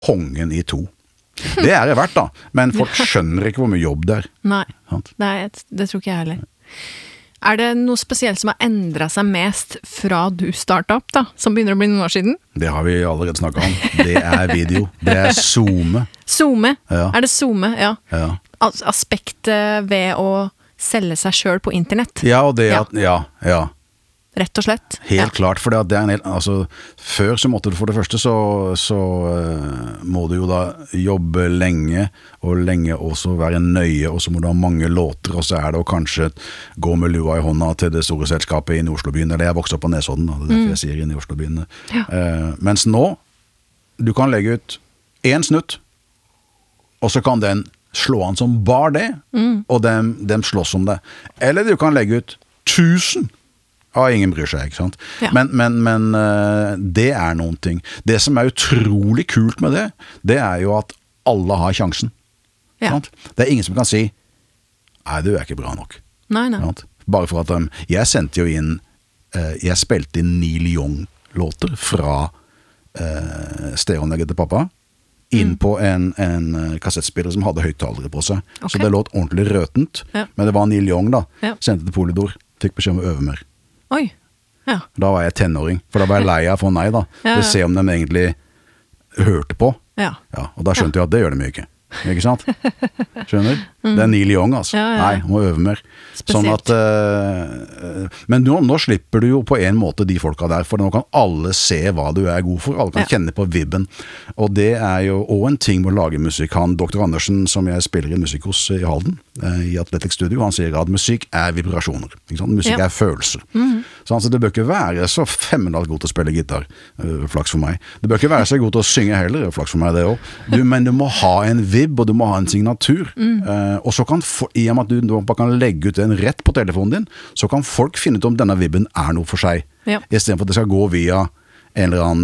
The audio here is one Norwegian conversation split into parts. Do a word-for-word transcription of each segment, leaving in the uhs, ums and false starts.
kongen i to. Det er det verdt da, men folk skjønner ikke hvor mye jobb det er. Nei, Nei det tror ikke jeg heller. Er det noe spesielt som har endret seg mest fra du startet opp da, som begynner å bli noen år siden? Det har vi allerede snakket om. Det er video. Det er Zoome. Zoome? Ja. Er det Zoome? Ja. Ja. As- aspektet ved å selge seg selv på internett? Ja, og det Ja. at, ja, ja. Rett og slett? Helt Ja. klart, for det er en hel, altså, før så måtte du for det første så, så uh, må du jo da jobbe lenge, og lenge også være nøye, og så må du ha mange låter, og så er det å kanskje gå med lua i hånda til det store selskapet inne i Oslobyen, eller jeg vokste opp på Nesodden, da, det er derfor jeg sier inne i Oslobyen. Ja. Uh, mens nå, du kan legge ut en snutt, og så kan den slå an som bare det, mm. og dem, dem slåss om det. Eller du kan legge ut tusen, Ja, ingen bryr seg, ikke sant? Ja. Men, men, men uh, det er noen ting. Det som er utrolig kult med det, det er jo at alle har sjansen. Ja. Sant? Det er ingen som kan si, nei, du er ikke bra nok. Nei, nei. Sant? Bare for at um, jeg sendte jo inn, uh, jeg spilte inn Neil Young-låter fra uh, stereoanlegget til pappa, inn på en, en kassettspiller som hadde høyttalere på seg. Okay. Så det låt ordentlig røtent, Ja. men det var Neil Young da, Ja. sendte til Polydor, fikk beskjed om å øve mer. Oi, ja. Da var jeg tenåring, for da var jeg lei av å få nei da. Ja, ja. Det se om de egentlig hørte på. Ja. Ja, og da skjønte jeg at det gjør de ikke. Ikke sant? Skjønner? Det er Neil Young, altså. Ja, ja. Nei, må øve mer. Spesielt. Sånn at, uh, men nå, nå slipper du jo på en måte de folka der, for nå kan alle se hva du er god for, alle kan Ja. kjenne på vibben. Og det er jo også en ting med å lage musikk. Han, doktor Andersen, som jeg spiller i musikk hos i Halden, uh, i Athletic Studio, han sier at musikk er vibrasjoner. Ikke sant? Musikk Ja. er følelser. Mhm. Så altså, det bør ikke være så femmendalt god til å spille gitar, uh, flaks for meg. Det bør ikke være så god til å synge heller, flaks for meg det også. Men du må ha en vibb, og du må ha en signatur. Mm. Uh, og så kan, for, i og med at du nå bare kan legge ut den rett på telefonen din, så kan folk finne ut om denne vibben er noe for seg. Ja. I stedet for at det skal gå via en eller annen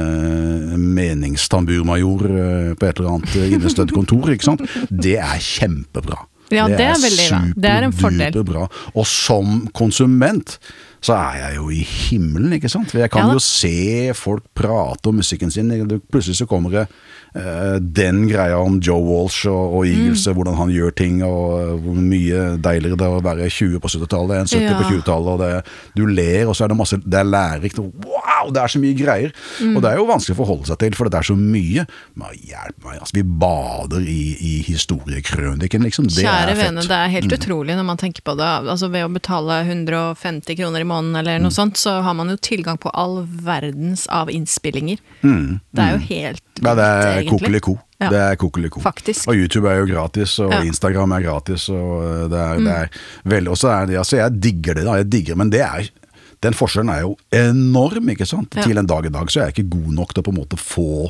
uh, meningstamburmajor uh, på et eller annet uh, innestødd kontor, ikke sant? Det er kjempebra. Ja, det er veldig bra. Det er en fordel. Superduperbra. Og som konsument så er jeg jo i himmelen, ikke sant? For jeg kan Ja da. jo se folk prate om musikken sin. Plutselig så kommer det uh, den greia om Joe Walsh og, og Eagles, Mm. hvordan han gjør ting, og hvor mye deiligere det er å være tjue på syttitallet enn sytti Ja. på tjuetallet, og det, du ler, og så er det masse, det er lærerikt, og wow, det er så mye greier. Mm. Og det er jo vanskelig å forholde seg til, for det er så mye. Men hjelp meg, altså, vi bader i, i historiekrøniken, liksom. Det Kjære er fett. vene, det er helt utrolig når man tenker på det. Altså ved å betale hundre og femti kroner i måneden eller noe sånt, så har man jo tilgang på all verdens av innspillinger. Mm, Det er jo mm. helt Ja, det er egentlig. kokeliko. Ja. Det er kokeliko. Faktisk. Og YouTube er jo gratis, og Ja. Instagram er gratis, og det er, Mm. det er veldig, og så er det, altså jeg digger det da, jeg digger, men det er, den forskjellen er jo enorm, ikke sant? Ja. Til en dag i dag så er jeg ikke god nok til å på en måte få,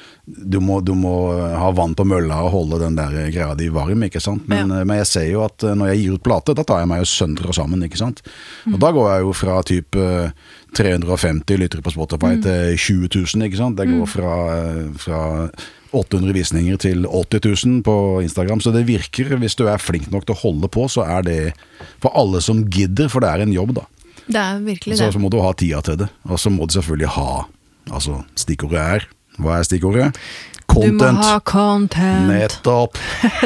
du må, du må ha vann på mølla og holde den der greia di varm, ikke sant? Men, Ja. men jeg ser jo at når jeg gir ut plate, da tar jeg meg jo sønder og sammen, ikke sant? Mm. Og da går jeg jo fra typ eh, tre hundre og femti lyttere på Spotify Mm. til tjue tusen, ikke sant? Det går fra, eh, fra åtte hundre visninger til åtti tusen på Instagram, så det virker, hvis du er flink nok til å holde på, så er det for alle som gidder, for det er en jobb da. Det er virkelig Så, det. så må du ha tida til det, og så må du selvfølgelig ha, altså stikkordet er, hva er stikkordet? Du må Content. ha content. Nettopp.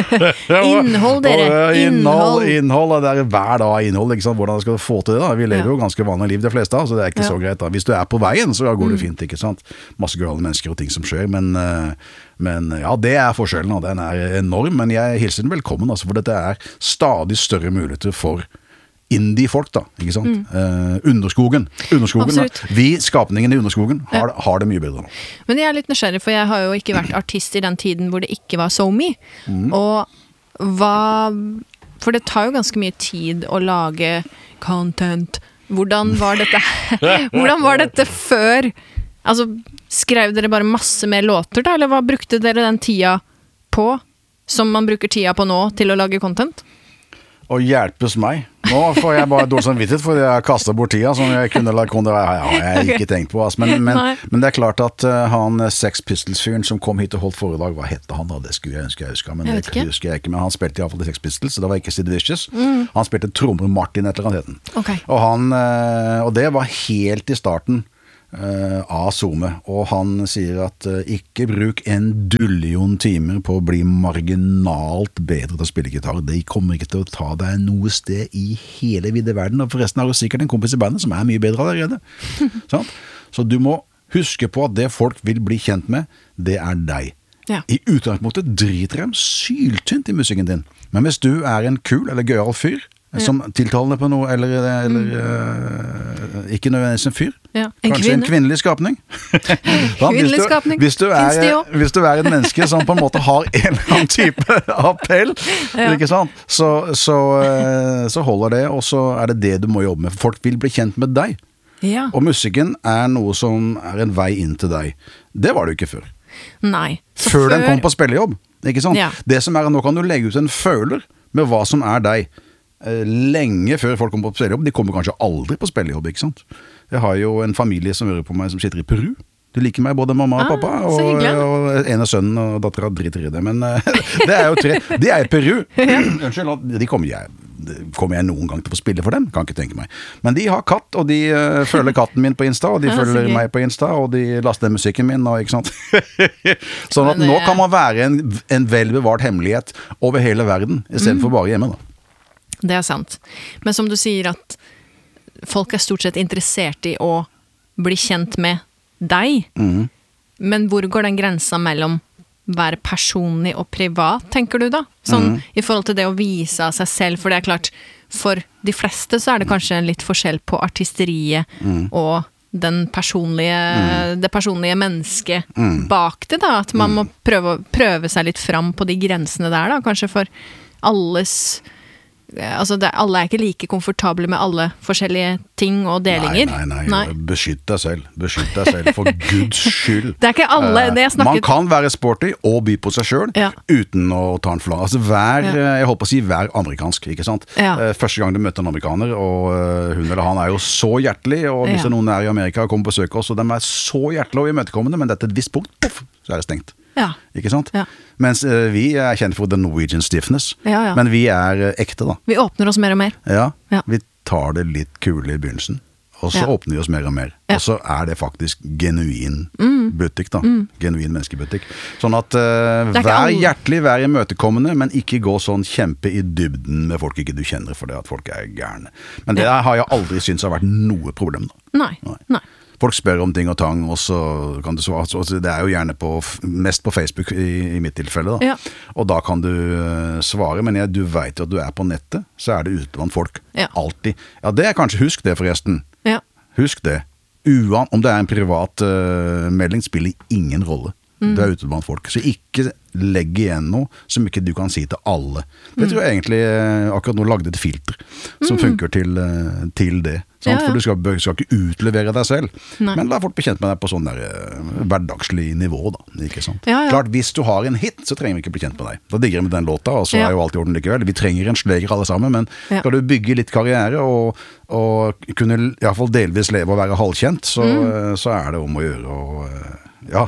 Innhold, dere. Og, eh, Innhold, Innhold. innhold, det er hver dag innhold, ikke sant? Hvordan skal du få til det da? Vi lever Ja. jo ganske vanlig liv de fleste av, så det er ikke Ja. så greit da. Hvis du er på veien, så går det Mm. fint, ikke sant? Masse gøyale mennesker og ting som skjer, men, eh, men ja, det er forskjellen, og den er enorm, men jeg hilser den velkommen, altså, for dette er stadig større muligheter for indie-folk da, ikke sant? Mm. Eh, underskogen, underskogen, da. Absolutt. Vi, skapningen i underskogen, har, det- har det mye bedre nå. Men jeg er litt nysgjerrig, for jeg har jo ikke vært artist i den tiden hvor det ikke var SoMe. Mm. Og hva... For det tar jo ganske mye tid å lage content. Hvordan var dette? Hvordan var dette før? Altså, skrev dere bare masse mer låter da, eller hva brukte dere den tida på, som man bruker tida på nå til å lage content? Og hjelpes meg. Nå får jeg bare dårlig samvittighet fordi jeg har kastet bort tida som jeg kunne lage konde. Det har jeg ikke tenkt på. Altså. Men, men, Nei. men det er klart at uh, han Sex Pistols-fyren som kom hit og holdt foredrag, hva hette han da? Det skulle jeg ønske jeg husker, men Jeg det vet ikke. husker jeg ikke. Men han spilte i hvert fall i Sex Pistols, så det var ikke Sid Vicious. Mm. Han spilte trommer Martin et eller annet het han. Ok. Og, han, uh, og det var helt i starten uh, av SoMe, og han sier at uh, ikke bruk en dullion timer på å bli marginalt bedre til å spille gitar. Det kommer ikke til å ta deg noe sted i hele vidde verden, og forresten har du sikkert en kompis i bandet som er mye bedre allerede. Sant? Så du må huske på at det folk vil bli kjent med, det er deg. Ja. I utgangspunktet driter de syltynt i musikken din. Men hvis du er en kul eller gøyal fyr, ja. som tiltaler på noe, eller, eller mm. uh, ikke nødvendigvis en fyr, ja. en kanskje kvinne. en kvinnelig skapning. Kvinnelig skapning. Hvis du, er, hvis du er et menneske som på en måte har en eller annen type appell, ja. ikke sant? Så, så, uh, så holder det, og så er det det du må jobbe med. Folk vil bli kjent med deg. Ja. Og musikken er noe som er en vei inn til deg. Det var det jo ikke før. Nei. Så før, før den kom på spillejobb, ikke sant? Ja. Det som er, nå kan du legge ut en føler med hva som er deg. Eh, lenge før folk kommer på spillejobb, de kommer kanskje aldri på spillejobb, ikke sant? Jeg har jo en familie som hører på meg som sitter i Peru. De liker meg, både mamma og pappa, ah, og, og en av sønnen og datteren driter i det, men uh, det er jo tre, de er i Peru. Unnskyld, de kommer jeg, kommer jeg noen gang til å få spille for dem? Kan ikke tenke meg. Men de har katt, og de uh, følger katten min på Insta, og de ja, følger meg på Insta, og de laster musikken min, og, ikke sant? Sånn at det... nå kan man være en, en velbevart hemmelighet over hele verden, i stedet mm. for bare hjemme da. Det er sant. Men som du sier at folk er stort sett interessert i å bli kjent med deg, mm. men hvor går den grensa mellom være personlig og privat, tenker du da? Sånn, mm. i forhold til det å vise av seg selv, for det er klart, for de fleste så er det kanskje en litt forskjell på artisteriet mm. og den personlige, mm. det personlige mennesket mm. bak det da, at man mm. må prøve, prøve seg litt fram på de grensene der da, kanskje for alles... Altså det, alle er ikke like komfortable med alle forskjellige ting og delinger. Nei, nei, nei. nei. Beskytt deg selv. Beskytt deg selv, for Guds skyld. Det er ikke alle, det jeg snakket... Man kan være sporty og by på seg selv, ja. uten å ta en flag. Altså vær, ja. jeg håper å si, vær amerikansk, ikke sant? Ja. Første gang du møter en amerikaner, og hun eller han er jo så hjertelig, og hvis ja. noen er i Amerika og kommer på besøk oss, og de er så hjertelige og imøtekommende, men dette er et visst punkt, puff, så er det stengt. Ja. Ikke sant? Ja. Mens uh, vi er kjent for the Norwegian stiffness, ja, ja. men vi er uh, ekte da. Vi åpner oss mer og mer. Ja, ja. vi tar det litt kule i begynnelsen, og så ja. åpner vi oss mer og mer. Ja. Og så er det faktisk genuin mm. butikk da, mm. genuin menneskebutikk. Sånn at uh, vær all... hjertelig, vær imøtekommende, men ikke gå sånn kjempe i dybden med folk ikke du kjenner, for det at folk er gærne. Men det ja. har jeg aldri syntes har vært noe problem da. Nei, nei. nei. Folk spør om ting og tang, og så kan du svare. Det er jo gjerne på, mest på Facebook i, i mitt tilfelle da. Ja. Og da kan du uh, svare, men jeg, du vet jo at du er på nettet, så er det ute blant folk. Ja. Alltid. Ja, det er kanskje, husk det forresten. Ja. Husk det. Uan, om det er en privat uh, melding, spiller ingen rolle. Mm. Det er ute blant folk. Så ikke legg igjen noe som ikke du kan si til alle. Det mm. tror jeg egentlig akkurat nå lagde et filter som mm. funker til, til det. Ja, ja. For du skal, skal ikke utlevere deg selv. Nei. Men la folk bekjent med deg på sånn der uh, hverdagslig nivå da, ikke sant? Ja, ja. Klart, hvis du har en hit, så trenger vi ikke bli kjent med deg. Da digger vi med den låta, og så ja. er jo alt i orden likevel. Vi trenger en sleger alle sammen, men ja. skal du bygge litt karriere og, og kunne i hvert fall delvis leve og være halvkjent, så, mm. så er det om å gjøre og uh, ja...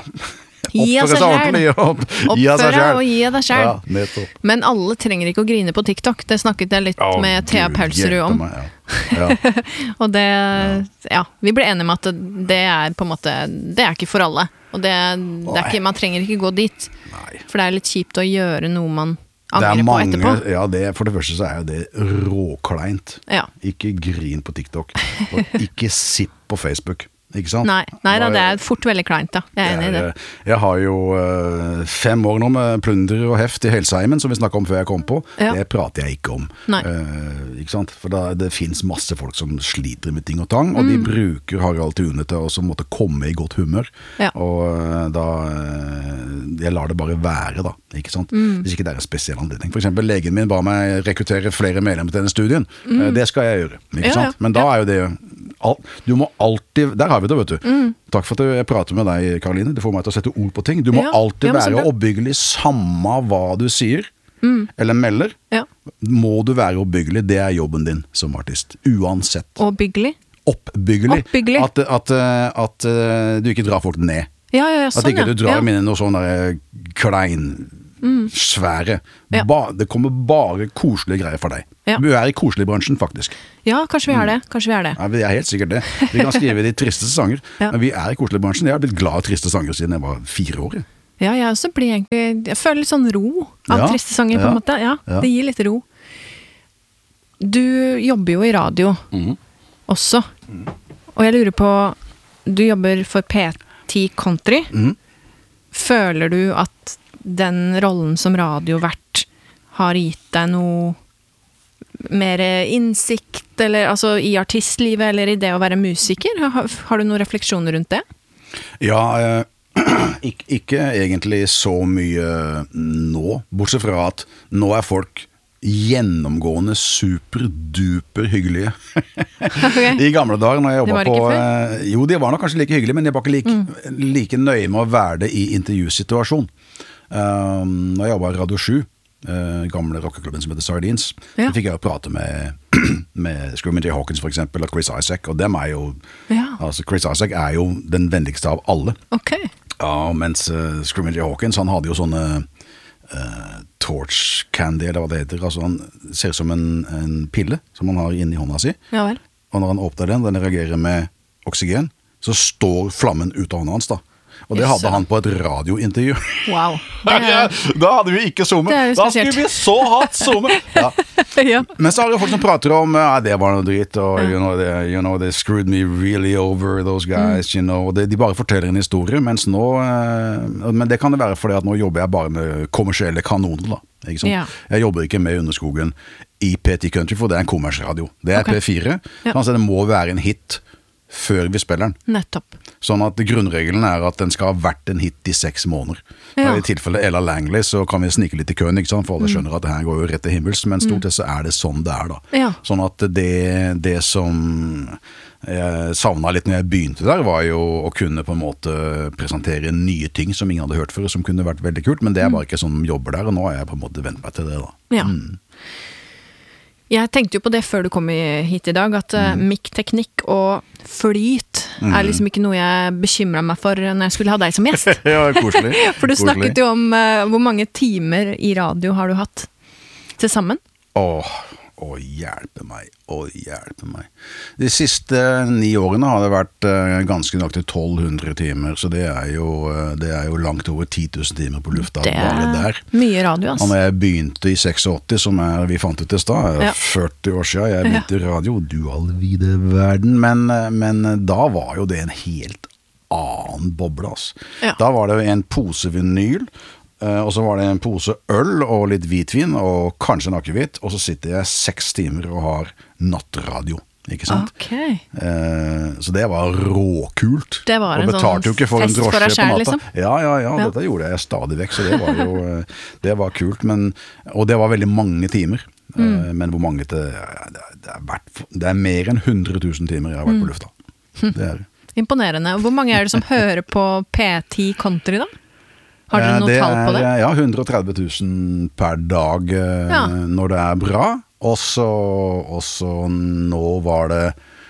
Gi av seg selv. Oppføre og gi av deg selv. Ja, men alle trenger ikke å grine på TikTok. Det snakket jeg litt oh, med Thea Paulserud om. Meg, ja. Ja. Og det, ja, vi ble enige med at det er på en måte, det er ikke for alle. Og det, det er ikke, man trenger ikke gå dit. Nei. For det er litt kjipt å gjøre noe man angrer på etterpå. Ja, det, for det første så er jo det råkleint. Ja. Ikke grin på TikTok. Og ikke sitt på Facebook. Ikke sant? Nei, nei da, det er fort veldig kleint da. Jeg er enig i det. Jeg har jo uh, fem år nå med plunder og heft i Helseheimen, som vi snakket om før jeg kom på. Ja. Det prater jeg ikke om. Nei. Uh, ikke sant? For da, det finnes masse folk som sliter med ting og tang, og mm. de bruker Harald Tune til å måtte komme i godt humør. Ja. Og uh, da uh, jeg lar det bare være da, ikke sant? Mm. Hvis ikke det er en spesiell anledning. For eksempel, legen min ba meg rekruttere flere medlemmer til denne studien. Mm. Uh, det skal jeg gjøre, ikke ja, sant? Men da ja. er jo det alt, du må alltid, der har vi det vet du. Mm. Takk for at jeg prater med deg, Karoline. Det får meg til å sette ord på ting. Du må ja, alltid være oppbyggelig, samme hva du sier, mm. eller melder. Ja. Må du være oppbyggelig, det er jobben din som artist. Uansett. Oppbyggelig? Oppbyggelig. Oppbyggelig. At, at, at, at du ikke drar folk ned. Ja, ja, ja, sånn, at ikke du drar ja. dem inn i noe sånn der klein Mm. Svære. Ja. Ba, det kommer bare koselige greier for deg. Ja. Vi er i koselig-bransjen, faktisk. Ja, kanskje vi er det. Kanskje vi er det. Ja, vi er helt sikkert det. Vi kan skrive de tristeste sanger, Ja. men vi er i koselig-bransjen. Jeg har blitt glad av triste sanger siden jeg var fire år. jeg. Ja, jeg også blir egentlig Jeg føler litt sånn ro av Ja, triste sanger, på ja, en måte. Ja, ja. det gir litt ro. Du jobber jo i radio Mhm. også. Og jeg lurer på Du jobber for P ti Country. Mhm. Føler du at den rollen som radiovert har gitt deg noe mer innsikt, eller altså i artistlivet, eller i det å være musiker? Har, har du noen refleksjoner rundt det? Ja, eh, ikke, ikke egentlig så mye nå, bortsett fra at nå er folk gjennomgående superduper hyggelige. Ok. I gamle dager når jeg Det var jobbet på... ikke før? eh, Jo, de var nok kanskje like hyggelige, men de var ikke like, like nøye med å være det i intervjusituasjon. Um, når jeg jobbet i Radio sju, uh, gamle rockeklubben som heter Sardines, Ja. så fikk jeg jo prate med, med Screaming Jay Hawkins for eksempel, og Chris Isaak, og dem er jo... Ja, Altså, Chris Isaak er jo den vennligste av alle. ok. Ja, mens uh, Screaming Jay Hawkins, han hadde jo sånne uh, torch candy, eller hva det heter. Altså, han ser ut som en, en pille som han har inni hånda si. Ja vel. Og når han åpner den, den reagerer med oksygen, så står flammen ut av hånda hans da. Og det Yes, hadde ja. han på et radiointervju. Wow. Det er, Da hadde vi ikke zoome. Det er jo Da spesielt. skulle vi så hatt zoome. Ja. ja. Men så har det jo folk som prater om ja, det var noe dritt, og you know, they, you know, they screwed me really over, those guys, you know. De, de bare forteller en historie, mens nå eh, Men det kan det være fordi at nå jobber jeg bare med kommersielle kanoner, da. Ikke sant? Ja. Jeg jobber ikke med Underskogen i P ti Country, for det er en kommersradio. Det er Ok. P fire, Ja. altså det må være en hit før vi spiller den. Nettopp. Sånn at grunnregelen er at den skal ha vært en hit i seks måneder. Ja. Og I tilfelle Ella Langley så kan vi snike litt i køen, ikke sant? For alle skjønner at det her går jo rett til himmels, men stort sett så er det sånn det er da. Ja. Sånn at det, det som jeg savnet litt når jeg begynte der, var jo å kunne på en måte presentere nye ting som ingen hadde hørt før, som kunne vært veldig kult, men det er bare ikke sånn som jobber der, og nå har jeg på en måte vent meg til det da. Ja. Jeg tenkte jo på det før du kom i- hit i dag, at uh, mic-teknikk og flyt er liksom ikke noe jeg bekymret meg for når jeg skulle ha deg som gjest. Ja, koselig. For du snakket jo om uh, hvor mange timer i radio har du hatt til sammen? Åh, å hjelpe meg, å hjelpe meg. De siste ni årene har det vært uh, ganske nok til tolv hundre timer, så det er jo, uh, det er jo langt over ti tusen timer på lufta Det bare der. er mye radio, Og ass. når jeg begynte i åttiseks, som er, vi fant ut i stad, er Ja. førti år siden jeg begynte i radio, du all vide verden, men, uh, men uh, da var jo det en helt annen boble, ass. Ja. Da var det en pose vinyl, Uh, og så var det en pose øl og litt hvitvin og kanskje en akevitt, og så sitter jeg seks timer og har nattradio, ikke sant? Ok. Uh, så det var råkult. Det var en og betalte sånn jo ikke for en fest for drosje deg selv, på natta. liksom? Ja, ja, ja, Ja. dette gjorde jeg stadig vekk, så det var jo uh, det var kult, men, og det var veldig mange timer. Mm. Uh, men hvor mange til, ja, det, er, det, er vært, det er mer enn hundre tusen timer jeg har vært Mm. på lufta. Det er det. Imponerende. Hvor mange er det som hører på P ti Country da? Har dere noe det tall på det? er, Ja, hundre og tretti tusen per dag eh, Ja. når det er bra. Og så og så nå var det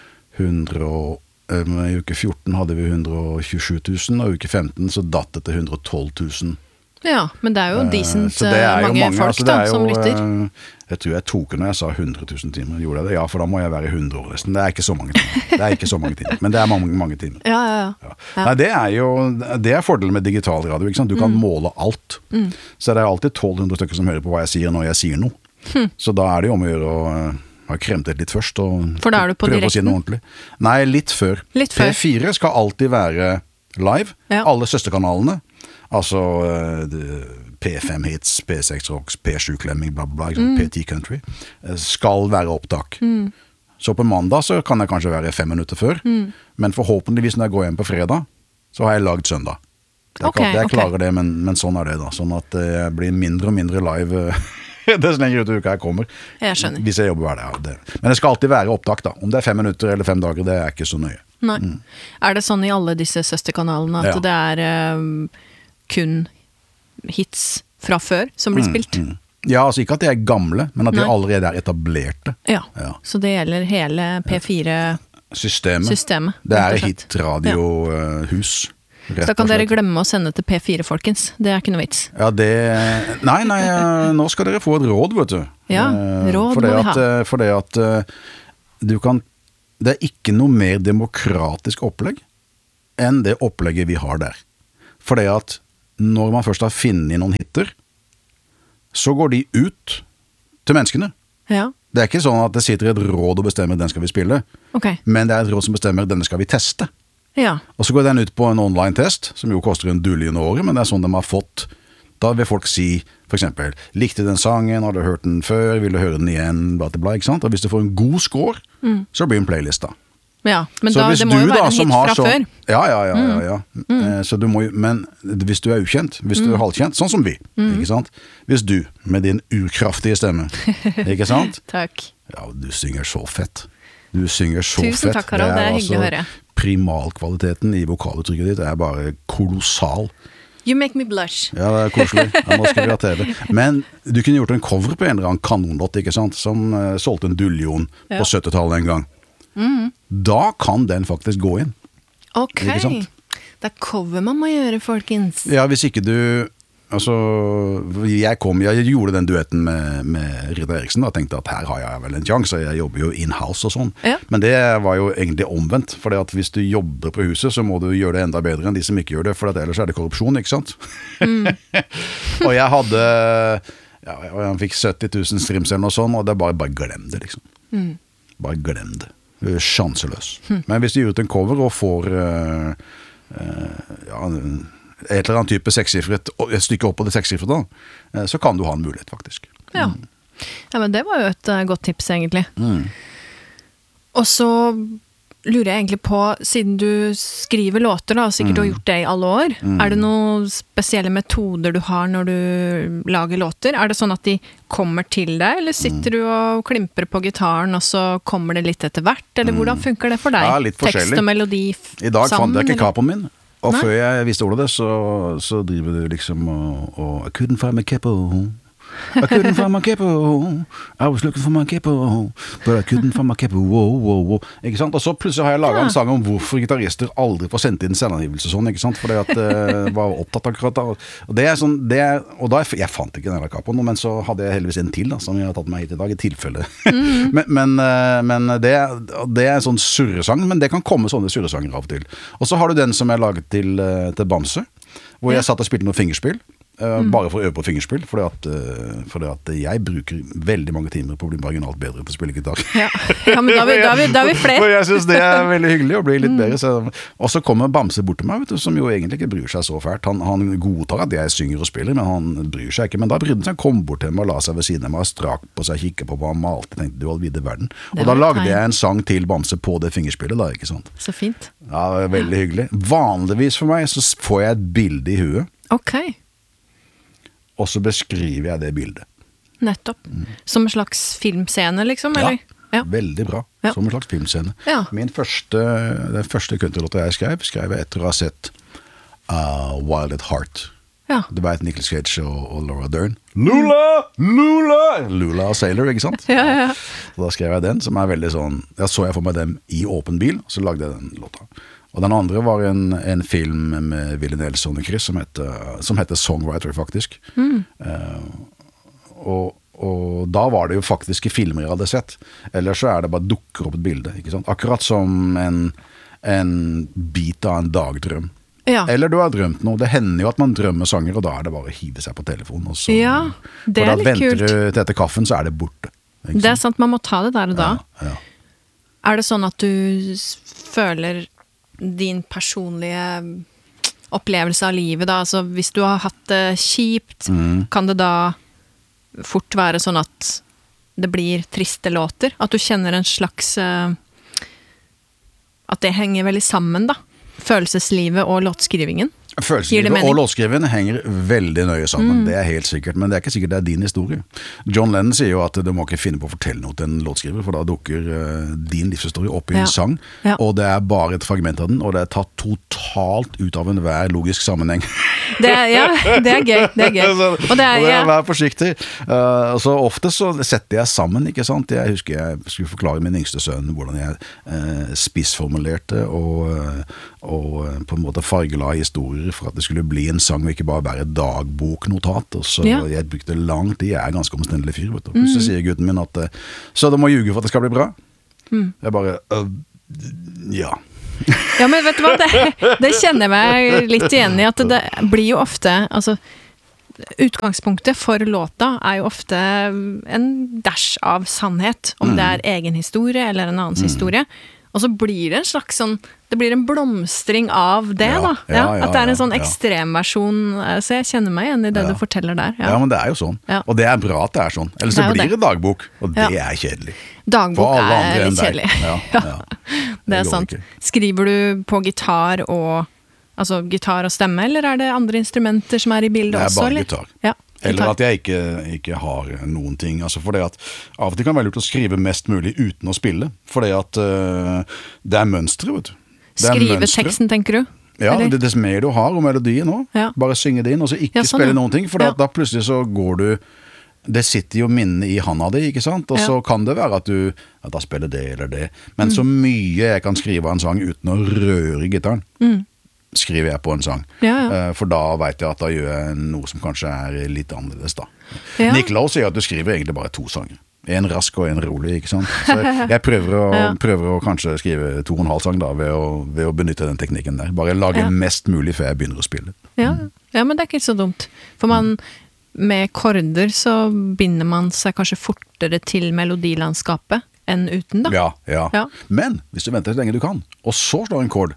hundre og eh, I uke fjorten hadde vi hundre og tjuesju tusen, og i uke femten så datt det til hundre og tolv tusen. Ja, men det er jo Eh, decent så det er jo mange, folk altså, det da, er jo, som lytter. eh, Jeg tror jeg tok det når jeg sa hundre tusen timer. Gjorde jeg det? Ja, for da må jeg være hundre år nesten. Det er ikke så mange timer. Det er ikke så mange timer, men det er mange, mange timer. Ja, ja, ja. Ja. Ja. Nei, det er jo det er fordelen med digital radio. Ikke sant? Du Mm. kan måle alt. Så det er alltid tolv hundre stykker som hører på hva jeg sier når jeg sier noe. Hm. Så da er det jo om å gjøre å uh, ha kremtet litt først og For da er du på prøve å si direkten? noe ordentlig. Nei, litt før. Litt før. P fire skal alltid være live. Ja. Alle søsterkanalene. Altså uh, det- P fem Hits, P seks Rocks, P sju Klemming, bla bla bla, ikke sant? Mm. P ti Country, uh, skal være opptak. Så på mandag så kan jeg kanskje være fem minutter før, Mm. men forhåpentligvis når jeg går hjem på fredag, så har jeg lagd søndag. Jeg, Ok, kan, jeg ok. klarer det, men, men sånn er det da. Sånn at det blir mindre og mindre live uh, dess lenger ut i uka jeg kommer. Jeg skjønner. Hvis jeg jobber hver dag. Ja, det. Men det skal alltid være opptak da. Om det er fem minutter eller fem dager, det er ikke så nøye. Nei. Er det sånn i alle disse søsterkanalene at Ja. det er um, kun hits fra før som blir spilt? Mm. Ja, altså ikke at de er gamle, men at de Nei. allerede er etablerte. Ja. Ja. Så det gjelder hele P fire-systemet. Systemet. Det er et hitradiohus. Rett Så da kan og dere slett. glemme å sende til P fire, folkens. Det er ikke noe vits. Ja, det Nei, nei, eh, nå skal dere få et råd, vet du. Ja, Eh, råd for det må vi at, ha. eh, For det at eh, du kan Det er ikke noe mer demokratisk opplegg enn det opplegget vi har der. For det at når man først har funnet noen hitter, så går de ut til menneskene. Ja, Det er ikke sånn at det sitter et råd og bestemmer den skal vi spille, ok. men det er et råd som bestemmer denne skal vi teste. Ja, Og så går den ut på en online-test, som jo koster en dullion året, men det er sånn de har fått. Da vil folk si, for eksempel, likte den sangen, har du hørt den før, vil du høre den igjen, bla, bla, bla, ikke sant? Og hvis du får en god score, så blir det en playlist da. ja. Men Så da, hvis det må du jo da, være en som hit har fra så- før. Ja, ja, ja, ja, ja. Eh, Så du må jo, men hvis du er ukjent, hvis du er halvkjent, sånn som vi, ikke sant? Hvis du, med din urkraftige stemme, ikke sant? Takk. Ja, du synger så fett. Du synger så Tusen fett. takk, Harald. Det er hyggelig å høre. Primalkvaliteten i vokaluttrykket ditt er bare kolossal. You make me blush. Ja, det er koselig. Ja, nå skal vi ha T V. Men du kunne gjort en cover på en eller annen kanonlåt, ikke sant? Som uh, solgte en dullion Ja. på syttitallet en gang. Da kan den faktisk gå inn. Ok. Ikke sant? Det er cover man må gjøre, folkens. Ja, hvis ikke du Altså, jeg kom, jeg gjorde den duetten med, med Rita Eriksen, og tenkte at her har jeg vel en sjanse, jeg jobber jo in-house og sånn. Ja. Men det var jo egentlig omvendt, for at hvis du jobber på huset, så må du gjøre det enda bedre enn de som ikke gjør det, for at ellers er det korrupsjon, ikke sant? Mm. Og jeg hadde, ja, jeg fikk sytti tusen streams eller noe sånt, og det er bare, bare glem det, liksom. Mm. Bare glem det. Du er sjanseløs. Men hvis du gjør ut en cover og får, uh, uh, ja, et eller annet type sekssifret, et stykke opp på det sekssifret da, eh, så kan du ha en mulighet faktisk. Ja. Ja, men det var jo et eh, godt tips, egentlig. Mm. Og så lurer jeg egentlig på, siden du skriver låter da, sikkert du har gjort det i alle år, er det noen spesielle metoder du har når du lager låter? Er det sånn at de kommer til deg, eller sitter du og klimper på gitaren, og så kommer det litt etter hvert, eller hvordan funker det for deg? Ja, litt forskjellig. Tekst og melodi f- I dag sammen, fant jeg ikke eller? kapoen min, og Nei. før jeg visste ordet det, så, så driver du liksom og, og I couldn't find my capo, I couldn't find my capo, I was looking for my capo, but I couldn't find my capo, wow, wow, wow. Ikke sant? Og så plutselig har jeg laget Ja. en sang om hvorfor gitarister aldri får sendt inn selvangivelse sånn, ikke sant? Fordi at jeg var opptatt akkurat da. Og det er sånn, det er, og da, jeg fant ikke den der kapoen, men så hadde jeg heldigvis en til da, som jeg har tatt med hit i dag, i tilfelle. Mm. men men, eh, men det, det er en sånn surresang, men det kan komme sånne surresanger av og til. Og så har du den som jeg laget til, eh, til Bamse, hvor jeg satt og spilte noe fingerspill. Uh, bare for å øve på fingerspill, fordi at, uh, fordi at jeg bruker veldig mange timer på å bli marginalt bedre på å spille gitar. Ja. Ja, men da er vi, da er vi, da er vi For flere. jeg synes det er veldig hyggelig å bli litt bedre. Så, og så kommer Bamse bort til meg, vet du, som jo egentlig ikke bryr seg så fælt. Han, han godtar at jeg synger og spiller, men han bryr seg ikke. Men da brydde han seg, kom bort til meg og la seg ved siden av meg, strak på seg, kikket på hva han malte, tenkte du all videre verden. Og Det da var et lagde tegn. jeg en sang til Bamse på det fingerspillet da, ikke sant? Så fint. Ja, det er veldig hyggelig. Vanligvis for meg så får jeg et bilde i huet, Ok, og så beskriver jeg det bildet. nettopp. Som en slags filmscene, liksom, eller? Ja. Veldig bra, Ja. som en slags filmscene. Ja. Min første, den første countrylåta jeg skrev, skrev jeg etter å ha sett uh, Wild at Heart. Ja. Det var et Nicolas Cage og, og Laura Dern. Lula! Lula! Lula og Sailor, ikke sant? Ja, ja, ja. Så da skrev jeg den, som er veldig sånn, da så jeg for meg dem i åpen bil, så lagde jeg den låta. Og den andre var en, en film med Willie Nelson og Chris, som heter, som heter Songwriter, faktisk. Mm. Uh, og, og da var det jo faktiske filmer jeg hadde sett. Ellers så er det bare dukker opp et bilde, ikke sant? Akkurat som en, en bit av en dagdrøm. Ja. Eller du har drømt noe. Det hender jo at man drømmer sanger, og da er det bare å hive seg på telefonen. Og så, Ja, det for er da litt venter kult. du til etter kaffen, så er det borte. ikke Det er sant? sant, man må ta det der og da. Ja, ja. Er det sånn at du s- føler din personlige opplevelse av livet da? Altså hvis du har hatt det kjipt, Mm. kan det da fort være sånn at det blir triste låter? At du kjenner en slags eh, at det henger veldig sammen da? Følelseslivet og låtskrivingen? Gir det Følelseslivet mening? og låtskrivingen henger veldig nøye sammen, Mm. det er helt sikkert, men det er ikke sikkert det er din historie. John Lennon sier jo at du må ikke finne på å fortelle noe til en låtskriver, for da dukker uh, din livshistorie opp i Ja. en sang, Ja. og det er bare et fragment av den, og det er tatt totalt ut av enhver logisk sammenheng. Det er, ja, det er gøy. Det er gøy. Så- Og det er, og det er ja. vær forsiktig. Uh, så ofte så setter jeg sammen, ikke sant? Jeg husker jeg skulle forklare min yngste sønn hvordan jeg uh, spissformulerte og, uh, og uh, på en måte fargela historier for at det skulle bli en sang og ikke bare være dagboknotat. Og så Ja. jeg brukte lang tid, jeg er ganske omstendelig fyr, vet du. Så sier gutten min at uh, så du må ljuge for at det skal bli bra. Mm. Jeg bare, uh, ja. Ja, men vet du hva, det, det kjenner jeg meg litt igjen i, at det blir jo ofte, altså, utgangspunktet for låta er jo ofte en dash av sannhet, om det er egen historie eller en annens historie, og så blir det en slags sånn, det blir en blomstring av det Ja, da, ja, ja, ja, at det er en ja, sånn ja. ekstremversjon, så jeg kjenner meg igjen i det Ja. du forteller der. Ja. Ja. men det er jo sånn. Ja. Og det er bra at det er sånn. Ellers Det så er jo blir det. det dagbok, og det Ja. er kjedelig. Dagbok For alle andre er enn litt deg. kjedelig. Ja, Ja. ja. Det er går sant. ikke. Skriver du på gitar og, altså gitar og stemme, eller er det andre instrumenter som er i bildet Det er også? bare eller? gitar. Ja, Eller gitar. at jeg ikke, ikke har noen ting. Altså for det at av og til kan det være lurt å skrive mest mulig uten å spille. For det at uh, det er mønstre, vet du. Det er Skrive mønstre. teksten, tenker du? Ja, Eller? det er dess mer du har og melodien nå. Ja. Bare synge det inn, og så ikke Ja, sånn, spille ja. noen ting. For Ja. da plutselig så går du det sitter jo minnet i handa di, ikke sant? Og Ja. så kan det være at du at da spiller det eller det. Men Mm. så mye jeg kan skrive av en sang uten å røre gitaren, Mm. skriver jeg på en sang. Ja, ja. Eh, For da vet jeg at da gjør jeg noe som kanskje er litt annerledes da. Ja. Nick Lowe sier at du skriver egentlig bare to sanger. En rask og en rolig, ikke sant? Så jeg, jeg prøver, å, Ja. prøver å kanskje skrive to og en halv sang da, ved å, ved å benytte den teknikken der. Bare lage Ja. mest mulig før jeg begynner å spille. Ja, ja, men det er ikke så dumt. For man, med korder så binder man seg kanskje fortere til melodilandskapet enn uten, da. Ja, ja. Ja. Men hvis du venter så lenge du kan, og så slår en kord,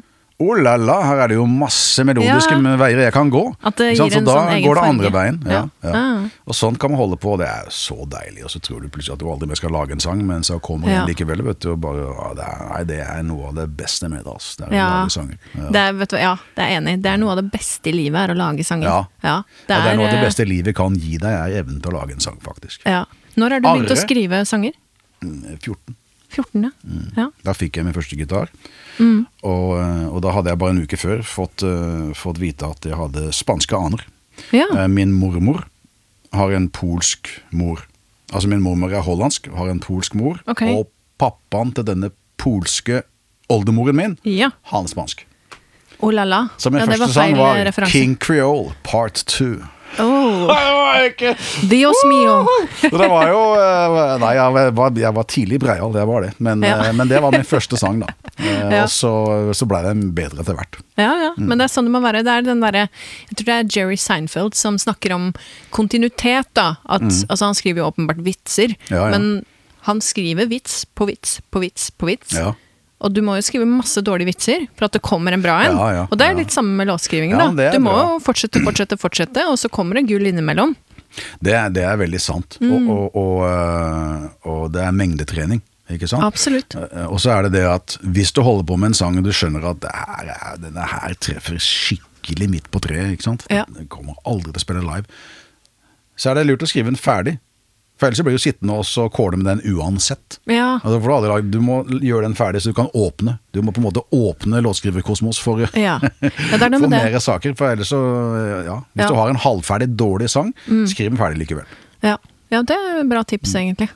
oh la la, her er det jo masse melodiske Ja. veier jeg kan gå. At det Ikke sant? gir en så da sånn egen går det farge. andre veien. Ja, Ja. ja. Ah. Og sånn kan man holde på, det er jo så deilig. Og så tror du plutselig at du aldri mer skal lage en sang, men så kommer Ja. den likevel, vet du, og bare, ja, det, er, nei, det er noe av det beste med det, altså. Det er å Ja. lage sanger. Ja. Det er, vet du, hva, ja, det er enig. Det er noe av det beste i livet, er å lage sanger. Ja. Ja, det, er, noe av det eh, beste livet kan gi deg, er evnen til å lage en sang, faktisk. Ja. Når har du begynt å Arre. skrive sanger? Mm, fjorten. fjorten, ja. Mm. ja. Da fikk jeg min første gitar. Mm. Og, og da hadde jeg bare en uke før fått, uh, fått vite at jeg hadde spanske aner. Ja. Eh, Min mormor har en polsk mor. Altså min mormor er hollandsk, har en polsk mor. Ok. Og pappaen til denne polske oldemoren min, ja. han er spansk. Oh la la. Så min ja, det første var sang feil var referanse. King Creole Part two. Oh, Det var ikke... Dios mio. Så det var jo eh, Nei, jeg var, jeg var tidlig breial, det var det. Men, Ja. eh, men det var min første sang, da. Eh, Ja. Og så, så ble det bedre etter hvert. Ja, ja, Mm. men det er sånn det må være. Det er den derre, jeg tror det er Jerry Seinfeld som snakker om kontinuitet, da. At, altså han skriver jo åpenbart vitser, Mm. Ja, ja. men han skriver vits på vits på vits på vits. Ja. Og du må jo skrive masse dårlige vitser for at det kommer en bra en. Ja, ja, og det er ja. litt samme med låtskrivingen, Ja, da. det er Du må bra. jo fortsette, fortsette, fortsette, og så kommer det gull innimellom. Det, er- det er veldig sant. Mm. Og, og, og, eh, og det er mengdetrening, ikke sant? Absolutt. Eh, Og så er det det at hvis du holder på med en sang og du skjønner at det her, er- denne her treffer skikkelig midt på treet, ikke sant? Ja. Den kommer aldri til å spille live. Så er det lurt å skrive den ferdig. For ellers så blir du sittende og så kåle med den uansett. Ja. Altså, for du, har aldri lagd- du må gjøre den ferdig så du kan åpne. Du må på en måte åpne låtskriverkosmos for, Ja. ja, det er noe for med det. mer saker. For ellers så, ja. Hvis Ja. du har en halvferdig dårlig sang, skriv den ferdig likevel. Ja. ja, det er bra tips, Mm. egentlig.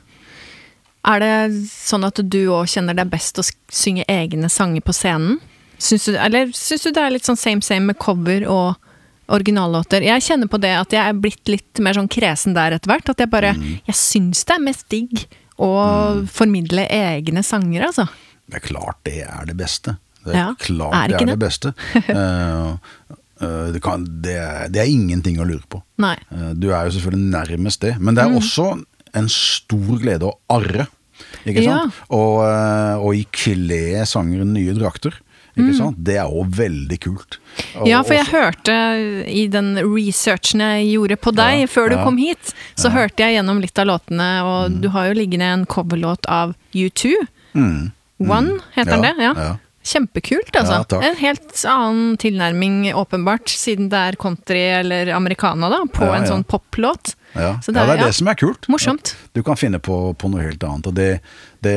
Er det sånn at du òg kjenner det er best å sk- synge egne sanger på scenen? Syns du, eller syns du det er litt sånn same same med cover og originallåter? Jeg kjenner på det at jeg er blitt litt mer sånn kresen der etter hvert. At jeg bare Mm. Jeg syns det er mest digg å formidle egne sanger, altså. Det er klart det er det beste. Det er Ja, klart er det ikke er det? det beste. Eh, eh, det, kan, det, er, det er ingenting å lure på. Nei. Eh, du er jo selvfølgelig nærmest det, men det er også en stor glede å arre. Ikke Ja. sant? Og, eh, og ikle sanger nye drakter. Ikke sant? Det er jo veldig kult. Og, Ja, for jeg og- hørte i den researchen jeg gjorde på deg Ja, før du ja. kom hit, så hørte jeg gjennom litt av låtene, og du har jo liggende en coverlåt av U two. Mm. One, heter den det? Ja. ja. Kjempekult, altså. Ja, takk. En helt annen tilnærming, åpenbart, siden det er country eller americana da, på Ja, en ja. sånn poplåt. Ja, Så det er, ja, det, er ja, det som er kult. morsomt. Ja, du kan finne på, på noe helt annet, og det, det,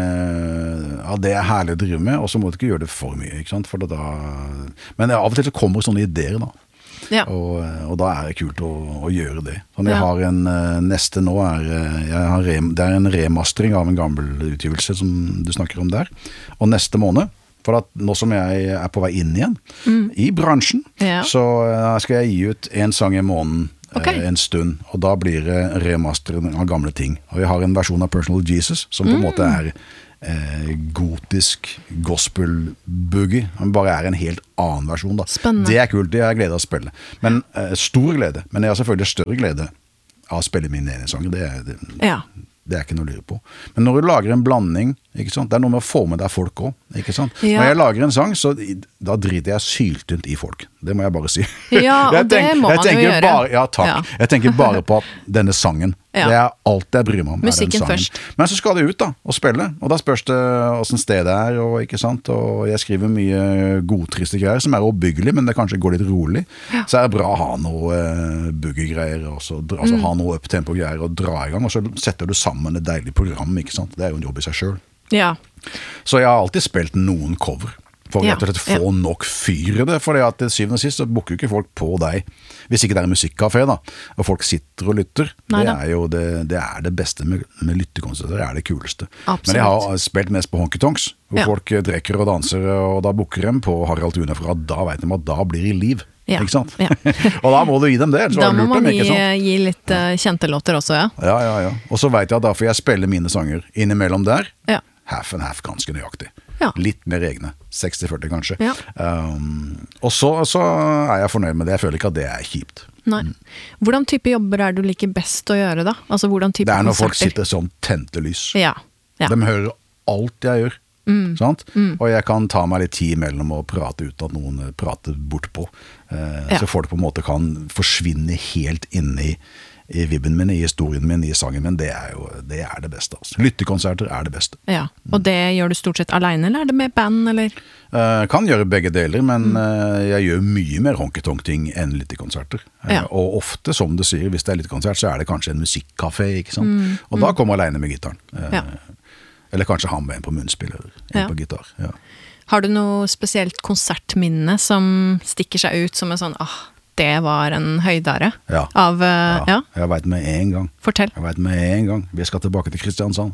ja, det er herlig å drive med, og så må du ikke gjøre det for mye, ikke sant? For det da, men av og til så kommer sånne ideer da, Ja. og, og da er det kult å, å gjøre det. Sånn, jeg Ja. har en, neste nå er, jeg har rem, det er en remastering av en gammel utgivelse som du snakker om der, og neste måned, for at nå som jeg er på vei inn igjen i bransjen, Ja. så eh, skal jeg gi ut en sang i måneden Ok. eh, en stund, og da blir det remastering av gamle ting. Og jeg har en versjon av Personal Jesus, som på en måte er eh, gotisk gospel-boogie, men bare er en helt annen versjon da. Spennende. Det er kult, det har jeg glede av å spille. Men eh, stor glede, men jeg har selvfølgelig større glede av å spille mine egne sanger, det er det. Ja. Det er ikke noe å lure på. Men når du lager en blanding, ikke sant? Det er noe med å få med deg folk også, ikke sant? Ja. Når jeg lager en sang, så da driter jeg syltynt i folk. Det må jeg bare si. Ja, og Jeg det må jeg man jo tenker gjøre. Bare, ja, takk. Ja. Jeg tenker bare på at denne sangen, Ja. det er alt jeg bryr meg om. er den Musikken sangen. først. Men så skal det ut da, og spille, og da spørs det hvordan stedet er, og, ikke sant? Og jeg skriver mye godtriste greier, som er oppbyggelig, men det kanskje går litt rolig. Så er det bra å ha noe uh, boogie-greier, og så, dra- altså, ha noe up-tempo-greier, og dra i gang, og så setter du sammen et deilig program, ikke sant? Det er jo en jobb i seg selv. Ja. Så jeg har alltid spilt noen cover for Ja, rett og slett få ja. nok fyr i det, for til syvende og sist så booker jo ikke folk på deg, hvis ikke det er en musikkcafé da, og folk sitter og lytter. Nei det da. er jo det, det, er det beste med, med lyttekonserter, det er det kuleste. Absolutt. Men jeg har spilt mest på honky-tonks, hvor Ja. folk drikker og danser, og da booker de på Harald Tune, for da vet de at da blir det liv. Ja, Ikke sant? ja. og da må du gi dem det, ellers Da har du må lurt man dem, gi, ikke sant? gi litt uh, kjente låter også, ja. Ja, ja, ja. Og så vet jeg at da får jeg spille mine sanger innimellom der, Ja. half and half ganske nøyaktig. Ja. Litt mer egne, seksti førti kanskje. Ja. Um, og så, så er jeg fornøyd med det, jeg føler ikke at det er kjipt. Nei. Hvordan type jobber er du liker best å gjøre da? Altså hvordan type Det er når folk konserter? sitter som tente lys. Ja. Ja. De hører alt jeg gjør. Sant? Og jeg kan ta meg litt tid mellom å prate ut at noen prater bort på. Eh, Ja. Så folk på en måte kan forsvinne helt inne i, i vibben min, i historien min, i sangen min. Det er jo det, er det beste. Altså. Lyttekonserter er det beste. Ja. Og det gjør du stort sett alene, eller er det med band, eller? Uh, kan gjøre begge deler, men uh, jeg gjør mye mer honky-tonk-ting enn lyttekonserter. Uh, Ja. Og ofte, som du sier, hvis det er lyttekonsert, så er det kanskje en musikkcafé, ikke sant? Og da kommer jeg alene med gitaren. Uh, Ja. Eller kanskje han med en på munnspiller, en Ja. på gitar. Ja. Har du noe spesielt konsertminne som stikker seg ut som en sånn, ah, det var en høydare Ja. av, uh, ja. Jeg vet med en gang. Fortell. Jeg vet med en gang. Vi skal tilbake til Kristiansand.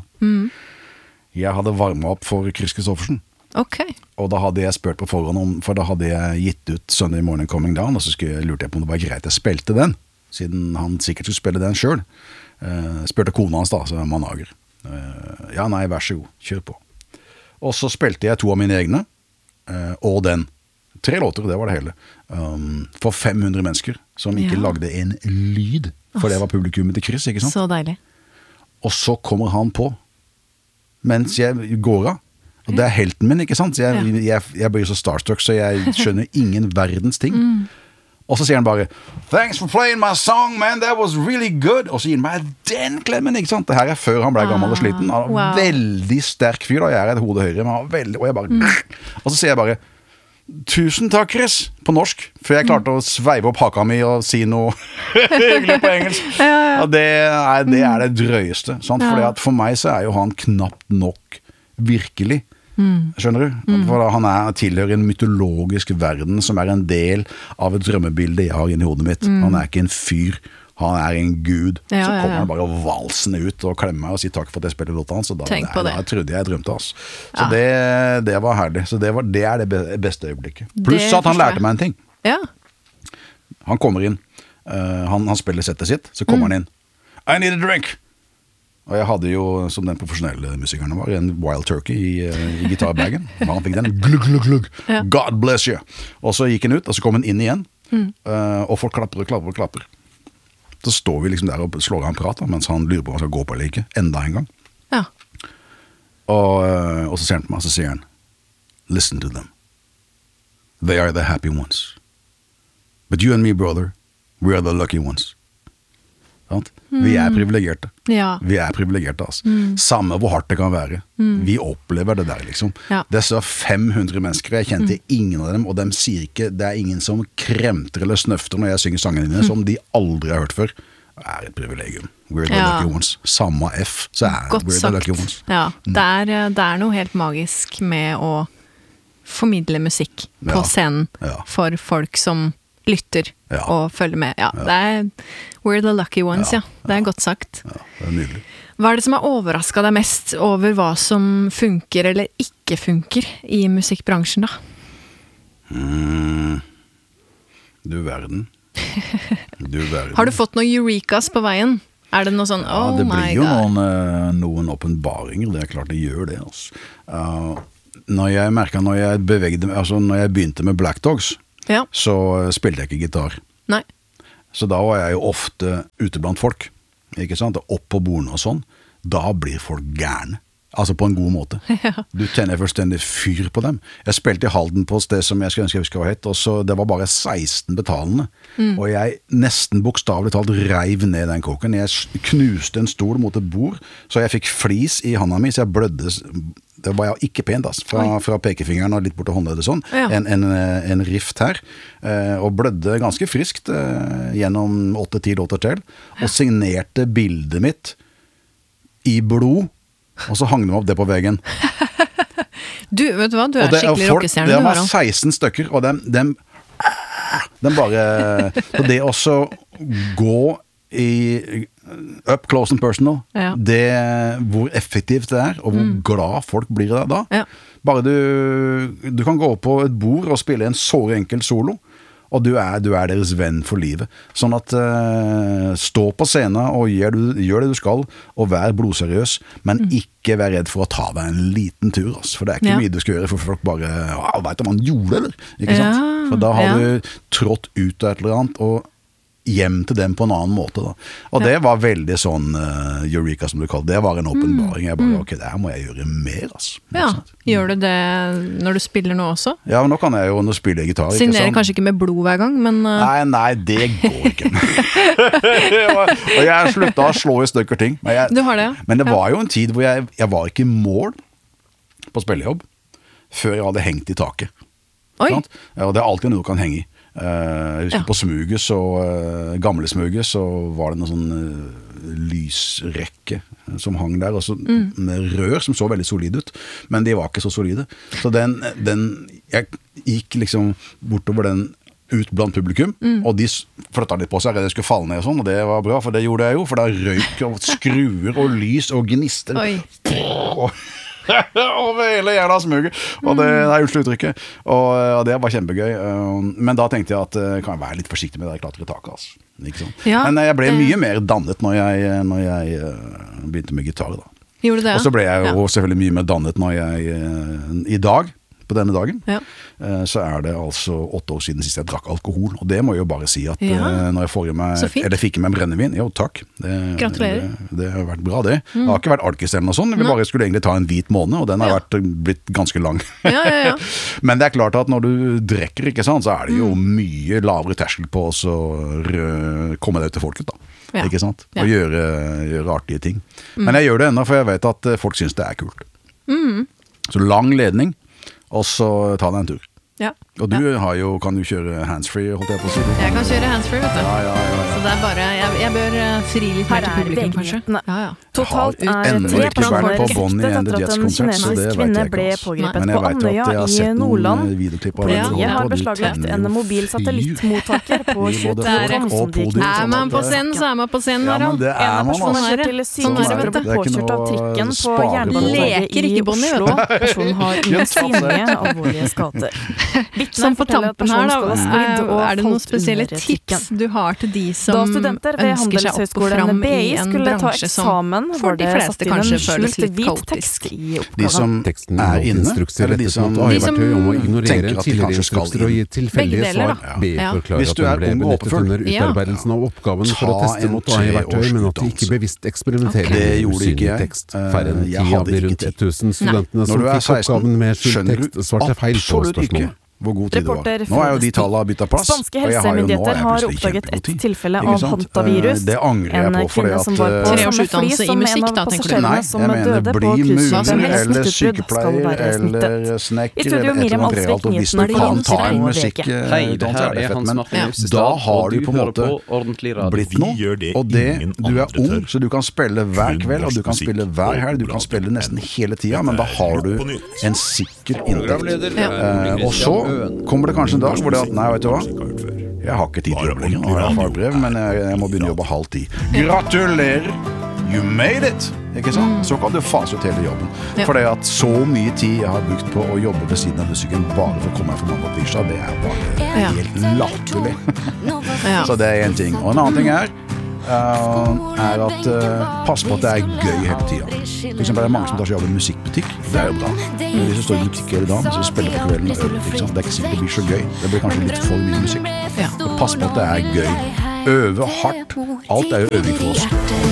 Jeg hadde varmet opp for Chris Kristoffersen. Ok. Og da hadde jeg spurt på forhånd om, for da hadde jeg gitt ut Sunday Morning Coming Down, og så skulle jeg, lurte jeg på om det var greit jeg spilte den, siden han sikkert skulle spille den selv. Uh, spurte kona hans da, så er manager. Uh, ja, nei, vær så god, kjør på. Og så spilte jeg to av mine egne, uh, og den. Tre låter, det var det hele. Um, for fem hundre mennesker, som ikke Ja. lagde en lyd, for det var publikummet til Chris, ikke sant? Så deilig. Og så kommer han på, mens jeg går av. Og det er helten min, ikke sant? Så jeg, Ja. jeg, jeg blir så starstruck, så jeg skjønner ingen verdens ting. Og så sier han bare "Thanks for playing my song, man, that was really good." Og så gir han meg den klemmen, ikke sant? Det her er før han ble gammel og sliten. Han var wow. veldig sterk fyr, da. Jeg er et hode høyre, men han var veldig, og jeg bare Og så sier jeg bare "Tusen takk, Chris", på norsk, for jeg klarte å sveive opp haka mi og si noe hyggelig på engelsk. Og det er det, er det drøyeste, sant? Fordi at for meg så er jo han knapt nok virkelig. Skjønner du? For han er, tilhører en mytologisk verden som er en del av et drømmebilde jeg har inni hodet mitt. Han er ikke en fyr, han er en gud. Ja, så ja, kommer ja. han bare valsende ut og klemmer meg og sier takk for at jeg spiller låta hans. Og da, Tenk på det. da trodde jeg jeg drømte, altså. Så Ja. det, det var herlig. Så det, var, det er det be- beste øyeblikket. Pluss Det at han forstår jeg. lærte meg en ting. Ja. Han kommer inn, uh, han, han spiller settet sitt, så kommer han inn. I need a drink! Og jeg hadde jo, som den profesjonelle musikeren var, en Wild Turkey i, uh, i gitarbagen. Han fikk den, glugg, glugg, glugg. Ja. God bless you! Og så gikk han ut, og så kom han inn igjen, uh, og folk klapper og klapper og klapper. Så står vi liksom der og slår av en prat, da, mens han lurer på om han skal gå på eller ikke, enda en gang. Ja. Og, uh, og så ser han på meg, så sier han, listen to them. They are the happy ones. But you and me, brother, we are the lucky ones. Sant? Vi er privilegerte. Ja. Vi er privilegerte, altså. Mm. Samme hvor hardt det kan være. Mm. Vi opplever det der, liksom. Ja. Det er så fem hundre mennesker, jeg kjente mm. ingen av dem, og de sier ikke, det er ingen som kremter eller snøfter når jeg synger sangene dine, mm. som de aldri har hørt før. Det er et privilegium. We're the ja. lucky ones. Samme F, så er Godt we're sagt. the lucky ones. Ja, det er, det er noe helt magisk med å formidle musikk på Ja. scenen Ja. for folk som lytter Ja. og følger med. Ja, det er we're the lucky ones, ja. Ja. Det er godt sagt. Ja, det er nydelig. Hva er det som har overrasket deg mest over hva som funker eller ikke funker i musikkbransjen da? Mm. Du verden. Du verden. Har du fått noen eurekas på veien? Er det noe sånn, Ja, oh det my blir jo god? noen, eh, noen åpenbaringer, det er klart det gjør det. Altså. Uh, når jeg merket, når jeg bevegde meg, altså når jeg begynte med Black Dogs, Ja, så spilte jeg ikke gitar. nei. Så da var jeg jo ofte ute blant folk, ikke sant? Opp på bordene og sånn. Da blir folk gærne. Altså på en god måte. Ja. Du tenner fullstendig fyr på dem. Jeg spilte i Halden på et sted som jeg skulle ønske jeg husker hva het, og så det var bare seksten betalende. Mm. Og jeg nesten bokstavelig talt reiv ned den kåken. Jeg s- knuste en stol mot et bord, så jeg fikk flis i handa mi, så jeg blødde. s- Det var jo ikke pent, altså. Fra, fra pekefingeren og litt bort til håndleddet sånn. Ja. En, en, en rift her. Eh, og blødde ganske friskt eh, gjennom åtte-ti låter til. Og signerte bildet mitt i blod. Og så hang de opp det på veggen. Du, vet du hva? Du Og er det, og skikkelig folk, rockestjerne, det du, var Harald. seksten stykker, og dem, dem, dem bare Så det også gå i up close and personal, Ja. det hvor effektivt det er, og hvor glad folk blir da. da. Ja. Bare du, du kan gå opp på et bord og spille en såre enkel solo, og du er, du er deres venn for livet. Sånn at uh, stå på scenen og gjør, du, gjør det du skal, og vær blodseriøs, men ikke vær redd for å ta deg en liten tur, altså. For det er ikke Ja. mye du skal gjøre, for folk bare, ja, vet du om han gjorde det, eller? Ikke sant? Ja, For da har ja. du trådt ut av et eller annet, og hjem til dem på en annen måte da. Og Ja. det var veldig sånn uh, eureka som du kaller det. Det var en åpenbaring. Jeg bare, ok, det her må jeg gjøre mer, altså. Ikke Ja, sant? gjør du det når du spiller nå også? Ja, men nå kan jeg jo, nå spiller jeg gitar, ikke Signerer sant? kanskje ikke med blod hver gang, men uh, Nei, nei, det går ikke. Og jeg slutta å slå i stykker ting. Men, jeg, du har det, ja? men det Ja. var jo en tid hvor jeg, jeg var ikke i mål på spillejobb før jeg hadde hengt i taket. Oi, Sant? Ja, og det er alltid noe du kan henge i. Eh, jeg husker Ja. på smuget, så uh, gamle smuget, så var det noen sånn eh, lysrekke som hang der, og så Mm. med rør som så veldig solide ut, men de var ikke så solide. Så den, den jeg gikk liksom bortover den ut blant publikum, Mm. og de s- flyttet litt på seg, jeg skulle falle ned og sånn, og det var bra, for det gjorde jeg jo, for da røyk og skruer og lys og gnister. oi. Og over hele jævla smuget. Og det, det er unnskyld uttrykket. Og, og det var kjempegøy. Um, Men da tenkte jeg at jeg kan være litt forsiktig med det jeg klatrer i taket. Altså. Ikke sant? Ja, Men jeg ble det- mye mer dannet når jeg, når jeg uh, begynte med gitar. Da. Gjorde du det? Og så ble jeg jo Ja. selvfølgelig mye mer dannet når jeg uh, i dag, på denne dagen, Ja. uh, så er det altså åtte år siden sist jeg drakk alkohol. Og det må jeg jo bare si at Ja. uh, når jeg får i meg, Så fint. eller fikk i meg brennevin, jo takk. Det, Gratulerer. Det, det har vært bra det. Det har ikke vært alkis eller noe sånt, vi bare skulle egentlig ta en hvit måned, og den har Ja. vært blitt ganske lang. Ja, ja, ja. Men det er klart at når du drikker, ikke sant, så er det jo Mm. mye lavere terskel på å så rø- komme deg ut til folket da. Ja. Ikke sant? Ja. Og gjøre, gjøre artige ting. Men jeg gjør det ennå, for jeg vet at eh, folk synes det er kult. Mm. Så lang ledning, og så ta deg en tur. Ja. Og du har jo, kan jo kjøre handsfree, holdt jeg på å si. Jeg kan kjøre handsfree, vet du. Ja, ja, ja, ja. Så det er bare, jeg, jeg bør eh, fri litt mer Her til er publikum, kanskje. VG-nyhetene. Ja, ja. Totalt Jeg har er ennå tre ikke personer vært på drepte Bonnie and the etter at Jets en konsert, så det kinesisk vet kvinne jeg ikke, ble altså. pågrepet Men på jeg vet at Andøya jeg har i sett noen Nordland. videoklipp av Politiet det, Politiet har og de beslaglagt tenner en jo mobil fyr. satellittmottaker på I både tjueto folk tonn og som de podium. Er man på knappet scenen, så er man på scenen, Ja, men Harald. det er En man, person altså. er det. til Sånn er det, sykehuset vet og ble du. Det er ikke påkjørt av noe trikken på spare på. Jernbanetorget Leker i ikke Bonnie, vet Oslo. du. Personen har ingen Yes, altså. synlige alvorlige skader. Vitner Sånn på forteller at tampen her, personen da, skal ha sklidd og er det noen falt spesielle under trikken. tips du har til de som Da studenter ved ønsker seg opp og Handelshøyskolen fram B i I en skulle ta bransje som eksamen, for var de det fleste satt inn en kanskje føles skjult litt hvit kaotisk. tekst i De oppgaven. som Teksten er inneholdt inne, instrukser eller de rettet som mot A I-verktøy om å ignorere tenker at de tidligere kanskje skal instrukser og gi Begge tilfeldige deler, svar. da. B Ja. forklarer Hvis at du den er ble ung og benyttet åttefull, under Ja. utarbeidelsen av oppgaven for å ta teste en mot A I-verktøy, treårs men at de ikke utdannelse. bevisst eksperimenterer Det med gjorde ikke usynlig jeg. tekst. Eh, Færre enn jeg ti hadde av de ikke rundt tid. tusen studentene Når som du er fikk seksten, oppgaven med skjult skjønner du tekst, svarte feil på absolutt ikke spørsmålet. hvor god tid det var. Reporter Nå er jo de Frode Stig. tallene byttet plass. Spanske og jeg har jo nå- helsemyndigheter jeg har plutselig oppdaget kjempegod et tid. tilfelle Ikke av sant? hantavirus. Eh, Det angrer jeg En på, fordi kvinne at som var på eh, Tre års samme fly utdannelse i som en musikk, av da, tenker du? passasjerene Nei, som jeg mener døde på bli cruiset. murer Hvem helst eller smitteutbrudd skal sykepleier være smittet. eller snekker I studio, eller et Miriam eller annet Alsvik, realt, og hvis du nyhetene kan på ta en V G. musikk Hei, det utdannelse, her er det er fett, Hans men Martin Lusestad, da og har du du på en hører måte på Ordentlig Radio. blitt Vi noe, gjør det og det, ingen du er andre ung, tør. så du kan spille hver Kun kveld, og du norsk kan spille musikk hver og helg, du kan spille nesten hele tida, men da har du en sikker inntekt. Ja. Eh, og så kommer det kanskje en dag hvor det at, nei, vet du hva, jeg har ikke tid til å jobbe lenger, nå har jeg fagbrev, men jeg, jeg må begynne å jobbe halv tid. Gratulerer! You made it! Ikke sant? Så kan du fase ut hele jobben. Ja. For det at så mye tid jeg har brukt på å jobbe ved siden av musikken bare for å komme meg fra mamma og tirsdag, det er bare Ja. helt latterlig. Ja. Så det er en ting. Og en annen ting er uh, er at uh, pass på at det er gøy hele tida. For eksempel er det mange som tar seg jobb i musikkbutikk. Det er jo bra. Men de som står i butikk hele dagen, så spiller på kvelden og øver. Ikke sant? Det er ikke sikkert det blir så gøy. Det blir kanskje litt for mye musikk. Ja. Pass på at det er gøy. Øve hardt. Alt er jo øving for oss.